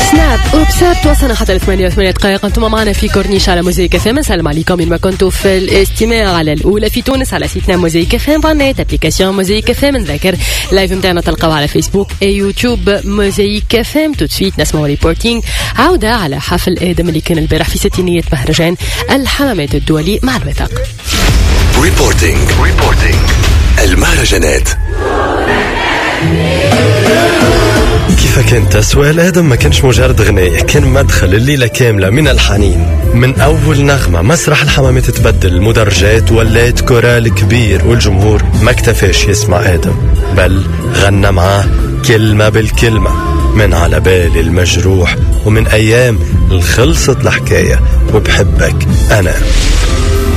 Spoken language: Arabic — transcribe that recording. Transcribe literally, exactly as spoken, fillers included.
سناب وبسات وصلنا حتى الثمانية وثمانية دقائق. أنتم معنا في كورنيش على موزيك اف ام. السلام عليكم من ما كنتوا في الاستماع على الأولى في تونس على سيتنا موزيك اف ام فانيت ابليكاسيون موزيك اف ام. نذكر لايف متاعنا تلقاو على فيسبوك اي يوتيوب موزيك اف ام. توتسويت نسمعوا ريبورتينج عودة على حفل آدم اللي كان البارح في ستينية مهرجان الحمامات الدولي مع الوثاق. ريبورتينج ريبورتينج المهرجانات. كيفك انت؟ سؤال آدم ما كانش مجرد غناء، كان مدخل الليلة كاملة من الحنين. من أول نغمة مسرح الحمامات تبدل، المدرجات ولات كورال كبير، والجمهور ما اكتفاش يسمع آدم بل غنى معاه كلمة بالكلمة. من على بالي المجروح ومن أيام الخلصت الحكاية وبحبك أنا.